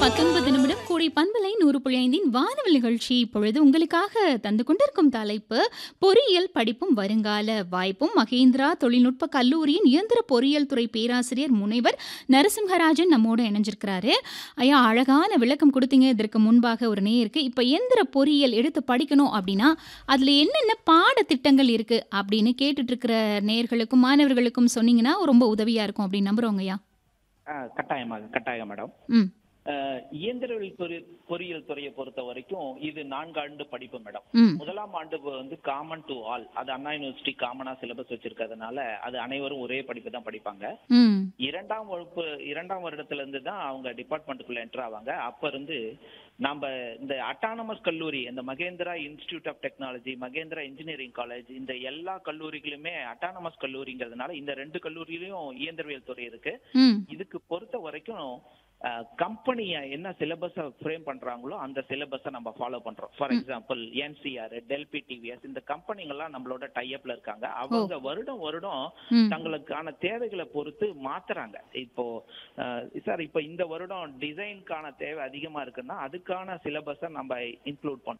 19 நிமிடம் கூடை பண்பலை 100.5 வானவல் நிகழ்ச்சி இப்பொழுது உங்களுக்காக தந்து கொண்டிருக்கும் தலைப்பு பொறியியல் படிப்பும் வருங்கால வாய்ப்பும். மகேந்திரா தொழில்நுட்ப கல்லூரியின் இயந்திர பொறியியல் துறை பேராசிரியர் முனைவர் நரசிம்ஹராஜன் நம்மோட இணைஞ்சிருக்கிறாரு. ஐயா, அழகான விளக்கம் கொடுத்தீங்க. இதற்கு முன்பாக ஒரு நேயருக்கு இப்ப இயந்திர பொறியியல் எடுத்து படிக்கணும் அப்படின்னா அதுல என்னென்ன பாடத்திட்டங்கள் இருக்கு அப்படின்னு கேட்டுட்டு இருக்கிற நேயர்களுக்கும் மாணவர்களுக்கும் சொன்னீங்கன்னா ரொம்ப உதவியா இருக்கும் அப்படின்னு நம்புறோங்க ஐயா. கட்டாயம் மேடம். ம் இயந்திரவியல் பொறியியல் துறையை பொறுத்த வரைக்கும் இது 4 ஆண்டு படிப்பு மேடம். ம் முதலாம் ஆண்டு வந்து காமன் டு ஆல், அது அண்ணா யூனிவர்சிட்டி காமனா சிலபஸ் வச்சிருக்கிறதுனால அது அனைவரும் ஒரே படிப்பு தான் படிப்பாங்க. ம் இரண்டாம் வருடத்துல இருந்து தான் அவங்க டிபார்ட்மெண்ட்டுக்குள்ள என்டர் ஆவாங்க. அப்ப இருந்து நம்ம இந்த அட்டானமஸ் கல்லூரி, இந்த Mahindra institute of technology, Mahindra engineering college, இந்த எல்லா கல்லூரிகளுமே அட்டானமஸ் கல்லூரிங்கிறதுனால இந்த 2 கல்லூரியிலயும் இயந்திரவியல் துறை இருக்கு. ம் இதுக்கு பொறுத்த வரைக்கும் கம்பெனி என்ன சிலபஸ் ஃப்ரேம் பண்றாங்களோ அந்த சிலபஸை நம்ம ஃபாலோ பண்றோம். For example NCR, Delphi, TVS, இந்த கம்பெனிங்கெல்லாம் நம்மளோட டைப்ல இருக்காங்க. அவங்க வருடம் ம் தங்களுக்கான தேவைகளை பொறுத்து மாத்துறாங்க. இப்போ சார், இப்போ இந்த வருடம் டிசைனுக்கான தேவை அதிகமா இருக்குன்னா அதுக்கான சிலபஸை நம்ம இன்க்ளூட் பண்றோம்.